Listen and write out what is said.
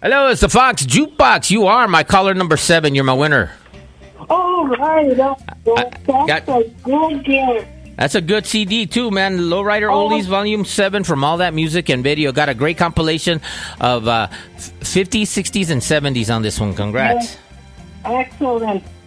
Hello, it's the Fox Jukebox. You are my caller number 7. You're my winner. All right. That's a good game. That's a good CD, too, man. Lowrider Oldies, Volume 7 from All That Music and Video. Got a great compilation of 50s, 60s, and 70s on this one. Congrats. Excellent.